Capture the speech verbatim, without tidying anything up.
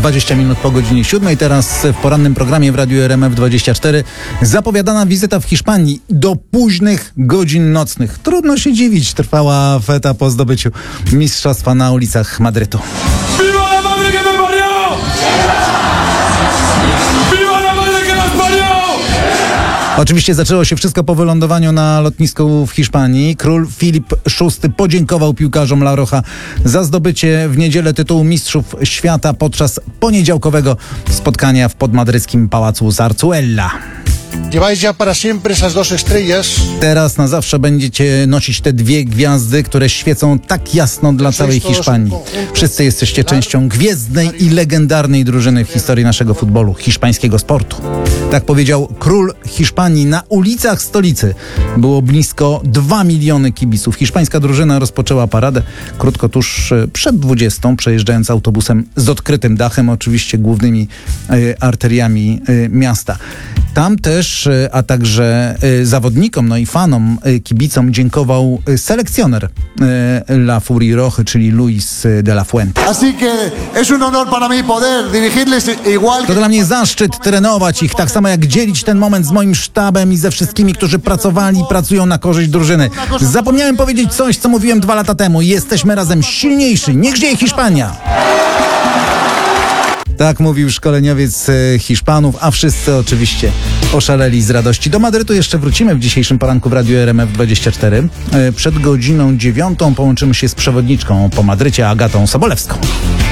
dwadzieścia minut po godzinie siódmej. Teraz w porannym programie w Radiu R M F dwadzieścia cztery zapowiadana wizyta w Hiszpanii do późnych godzin nocnych. Trudno się dziwić, trwała feta po zdobyciu mistrzostwa na ulicach Madrytu. ¡Viva la madre que me parió! ¡Viva la madre que nos parió! Oczywiście zaczęło się wszystko po wylądowaniu na lotnisku w Hiszpanii. Król Filip szósty podziękował piłkarzom La Roja za zdobycie w niedzielę tytułu Mistrzów Świata podczas poniedziałkowego spotkania w podmadryckim pałacu Zarzuela. Lleváis ya para siempre esas dos estrellas. Teraz na zawsze będziecie nosić te dwie gwiazdy, które świecą tak jasno dla całej Hiszpanii. Wszyscy jesteście częścią gwiezdnej i legendarnej drużyny w historii naszego futbolu, hiszpańskiego sportu. Tak powiedział król Hiszpanii. Na ulicach stolicy było blisko dwa miliony kibiców. Hiszpańska drużyna rozpoczęła paradę krótko tuż przed dwudziestą, przejeżdżając autobusem z odkrytym dachem, oczywiście głównymi y, arteriami y, miasta. Tam też, a także zawodnikom, no i fanom, kibicom dziękował selekcjoner La Furii Rochy, czyli Luis de la Fuente. Así que es un honor para mí poder dirigirles igual. To dla mnie zaszczyt trenować ich, tak samo jak dzielić ten moment z moim sztabem i ze wszystkimi, którzy pracowali i pracują na korzyść drużyny. Zapomniałem powiedzieć coś, co mówiłem dwa lata temu. Jesteśmy razem silniejsi. Niech żyje Hiszpania! Tak mówił szkoleniowiec Hiszpanów, a wszyscy oczywiście oszaleli z radości. Do Madrytu jeszcze wrócimy w dzisiejszym poranku w Radiu R M F dwadzieścia cztery. Przed godziną dziewiątą połączymy się z przewodniczką po Madrycie, Agatą Sobolewską.